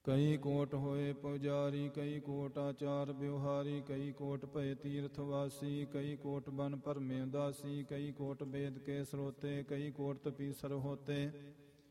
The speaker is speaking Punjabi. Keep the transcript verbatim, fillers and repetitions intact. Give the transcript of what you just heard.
ਕਈ ਕੋਟ ਹੋਏ ਪੁਜਾਰੀ, ਕਈ ਕੋਟ ਆਚਾਰ ਵਿਵਹਾਰੀ, ਕਈ ਕੋਟ ਭਏ ਤੀਰਥ ਵਾਸੀ, ਕਈ ਕੋਟ ਬਨ ਭਰਮੇ ਉਦਾਸੀ, ਕਈ ਕੋਟ ਵੇਦ ਕੇ ਸਰੋਤੇ, ਕਈ ਕੋਟ ਤਪੀਸਰ ਹੋਤੇ।